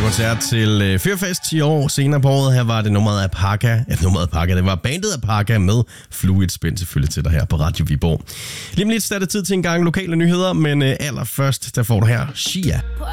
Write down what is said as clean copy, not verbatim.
koncert til Fyrfest i år. Senere på året her var det nummeret Apaka. Det var bandet Apaka med Fluid Spin selvfølgelig til dig her på Radio Viborg. Lige om lidt er det tid til en gang lokale nyheder, men allerførst der får du her Shia.